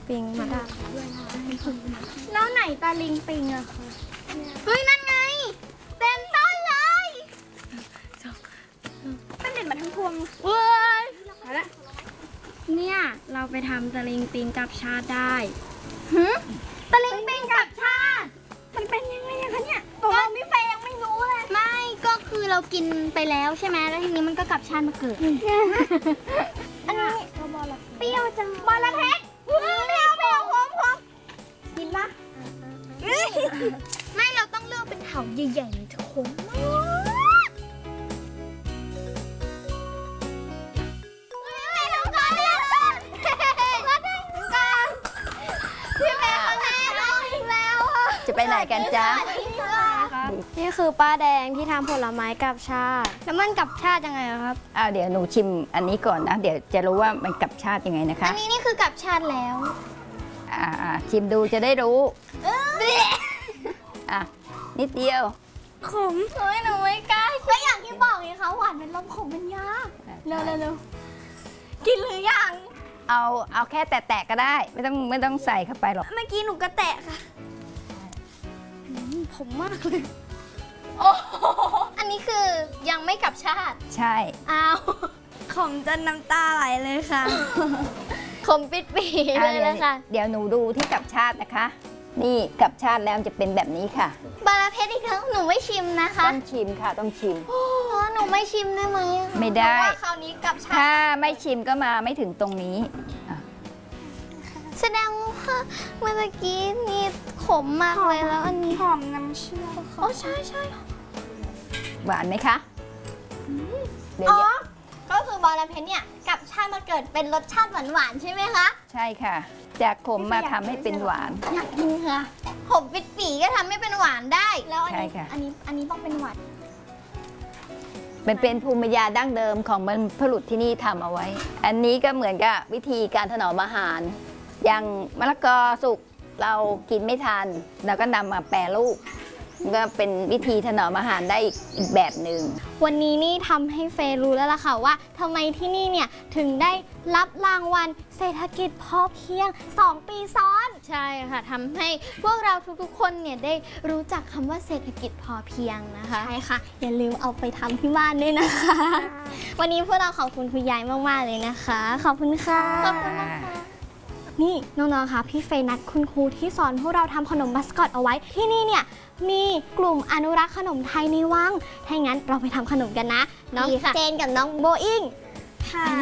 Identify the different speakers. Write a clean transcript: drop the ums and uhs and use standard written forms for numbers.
Speaker 1: ปิงมาได้
Speaker 2: แล้วไหนตะลิงปิงอะคะเฮ้ยนั่นไงเต็มต้นเลยเป็นเด่นมาทั้งพวงเว้ยเอาละ
Speaker 1: เนี่ยเราไปทำตะลิงปิงกับชาติได้
Speaker 2: ตะลิงปิงกับชาติมันเป็นยังไงอะคะเนี่ยตัวพี่เฟยยังไม่รู้เลยไม่ก็คือเรากินไปแล้วใช่ไหมแล้วทีนี้มันก็กลับชาติมาเกิดอันนี้เปรี้ยวจังบอระเพ็ดเปรี้ยวผมกินปะไม่เราต้องเลือกเป็นเถาใหญ่ๆมันจะขมมาก
Speaker 3: จะไปไหนกันจ๊ะ
Speaker 1: นี่คือป้าแดงที่ทำผลไม้กับชาติ
Speaker 2: แล้วมันกับชาติยังไงครับ
Speaker 3: เดี๋ยวหนูชิมอันนี้ก่อนนะ เดี๋ยวจะรู้ว่ามันกับชาติยังไงนะคะ
Speaker 2: อันนี้นี่คือกับชาติแล้ว
Speaker 3: ชิมดูจะได้รู้นิดเดียว
Speaker 2: ขมเฮ้ยหนูไม่กล้าก็อย่างที่บอกไงคะหวานเป็นลมขมเป็นยาเร็วกินหรือยัง
Speaker 3: เอาแค่แตะๆก็ได้ไม่ต้องใส่เข้าไปหรอก
Speaker 2: เมื่อกี้หนูก็แตะค่ะผมมากเลยโอ้อันนี้คือยังไม่กับชาติ
Speaker 3: ใช่
Speaker 2: อ้าวขมจนน้ำตาไหลเลยค่ะขมปิดปีเลยค่ะ
Speaker 3: เดี๋ยวหนูดูที่กับชาตินะคะ นี่กับชาติแล้วจะเป็นแบบนี้ค่ะ
Speaker 2: บาราเพชรอีกครั้งหนูไม่ชิมนะคะ
Speaker 3: ต้องชิมค่ะต้องชิม
Speaker 2: หนูไม่ชิมได้ไหม
Speaker 3: ไม่ได้
Speaker 2: เพราะว่าคราวนี้กับชาติ
Speaker 3: ถ้าไม่ชิมก็มาไม่ถึงตรงนี้
Speaker 2: แสดงว่าเมื่อกี้นี่ขมมากเลยแล้วอันนี้หอมน้ำเชื่อมอ๋อใช่
Speaker 3: หวานไหมคะ
Speaker 2: ก็คือบอระเพ็ดเนี่ยกับชาติมาเกิดเป็นรสชาติหวานๆใช่ไหมคะ
Speaker 3: ใช่ค่ะจากขมมาทำให้เป็นหวาน
Speaker 2: อยากกินค่ะขมปิดปีก็ทำให้เป็นหวานได้แล้วอันนี้ต้องเป็นหวาน
Speaker 3: มันเป็นภูมิปัญญาดั้งเดิมของบรรพบุรุษที่นี่ทำเอาไว้อันนี้ก็เหมือนกับวิธีการถนอมอาหารอย่างมะละกอสุกเรากินไม่ทันเราก็นำมาแปรรูปก็เป็นวิธีถนอมอาหารได้อีกแบบหนึ่ง
Speaker 2: วันนี้นี่ทำให้เฟย์รู้แล้วล่ะค่ะว่าทำไมที่นี่เนี่ยถึงได้รับรางวัลเศรษฐกิจพอเพียง2 ปีซ้อนใช่ค่ะทำให้พวกเราทุกๆคนเนี่ยได้รู้จักคำว่าเศรษฐกิจพอเพียงนะคะใช่ค่ะอย่าลืมเอาไปทำที่บ้านด้วยนะคะวันนี้พวกเราขอบคุณคุณยายมากๆเลยนะคะขอบคุณค่ะขอบคุณนะคะนี่น้องๆค่ะพี่เฟย์นัดคุณครูที่สอนพวกเราทำขนมมัสคอตเอาไว้ที่นี่เนี่ยมีกลุ่มอนุรักษ์ขนมไทยในวังถ้าอย่างนั้นเราไปทำขนมกันนะน้องเจนกับน้องโบอิงค่ะ